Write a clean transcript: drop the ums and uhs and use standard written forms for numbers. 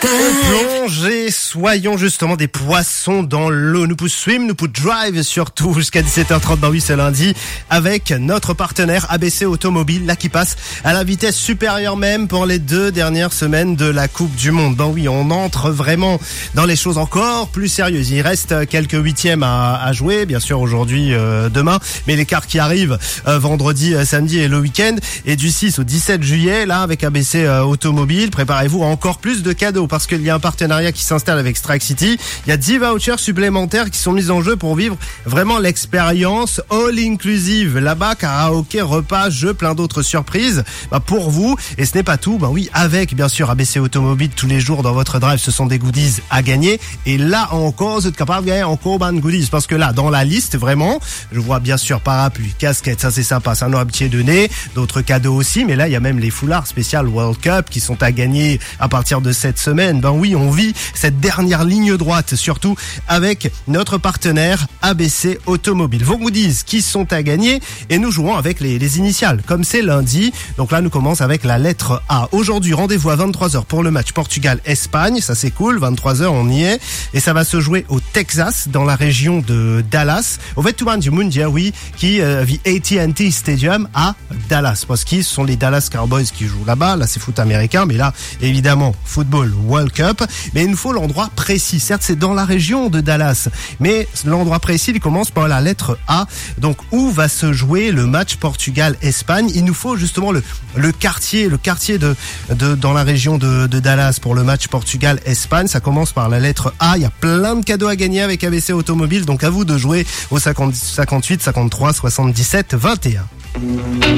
Plongez, soyons justement des poissons dans l'eau. Nous pouvons swim, nous pouvons drive surtout jusqu'à 17h30 dans Oui c'est lundi avec notre partenaire ABC Automobile, là qui passe à la vitesse supérieure même pour les 2 dernières semaines de la Coupe du Monde. Ben oui, on entre vraiment dans les choses encore plus sérieuses. Il reste quelques huitièmes à jouer, bien sûr aujourd'hui, demain, mais les quarts qui arrivent vendredi, samedi et le week-end. Et du 6 au 17 juillet, là avec ABC Automobile, préparez-vous à encore plus de cadeaux parce qu'il y a un partenariat qui s'installe avec Strike City. Il y a 10 vouchers supplémentaires qui sont mis en jeu pour vivre vraiment l'expérience all inclusive. Là-bas, karaoké, repas, jeux, plein d'autres surprises pour vous. Et ce n'est pas tout. Oui, avec bien sûr ABC Automobile tous les jours dans votre drive, ce sont des goodies à gagner. Et là encore, vous êtes capable de gagner encore ban goodies parce que là, dans la liste, vraiment, je vois bien sûr parapluie, casquette, ça c'est sympa, c'est un habitier de nez, d'autres cadeaux aussi. Mais là, il y a même les foulards spécial World Cup qui sont à gagner à partir de cette semaine. Ben oui, on vit cette dernière ligne droite, surtout avec notre partenaire ABC Automobile. Vos goodies qui sont à gagner et nous jouons avec les initiales. Comme c'est lundi, donc là nous commençons avec la lettre A. Aujourd'hui, rendez-vous à 23h pour le match Portugal-Espagne. Ça c'est cool, 23h on y est. Et ça va se jouer au Texas, dans la région de Dallas. Au fait, tout le monde dit oui, qui vit AT&T Stadium à Dallas. Parce que ce sont les Dallas Cowboys qui jouent là-bas. Là c'est foot américain, mais là évidemment football World Cup, mais il nous faut l'endroit précis. Certes, c'est dans la région de Dallas, mais l'endroit précis, il commence par la lettre A. Donc, où va se jouer le match Portugal-Espagne? Il nous faut justement le quartier dans la région de Dallas pour le match Portugal-Espagne. Ça commence par la lettre A. Il y a plein de cadeaux à gagner avec ABC Automobile, donc à vous de jouer au 58 53 77 21.